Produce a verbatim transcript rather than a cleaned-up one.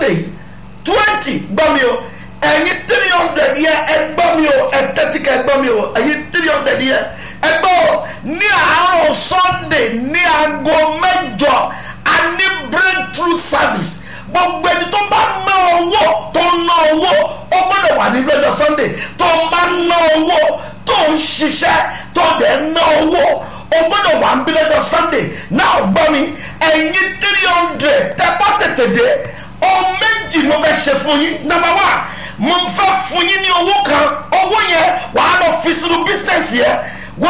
Sunday twenty gbọ́ mi o ẹ̀yin three hundred yẹ ẹ gbọ́ mi o ẹ tẹ́tí ká ẹ gbọ́ mi o ẹ̀yin three hundred yẹ ẹ gbọ́ ní àárọ̀ Sunday ní aago mẹ́jọ a ní breakthrough service gbogbo ẹni tó bá ná owó tó ná owó ó gbọ́dọ̀ wà ní lọ́jọ́ Sunday tó máa ná owó tó ń ṣiṣẹ́ tó dẹ̀ ná owó ó gbọ́dọ̀ wà ní lọ́jọ́ Sunday náà gbọ́ mi ẹ̀yin three hundred tẹ́ bá tètè dé ohun méjì mo fẹ́ ṣe fún yín number one mo fẹ́ fún yín ní owó kan owó yẹn wàá lọ fi sínú business yẹn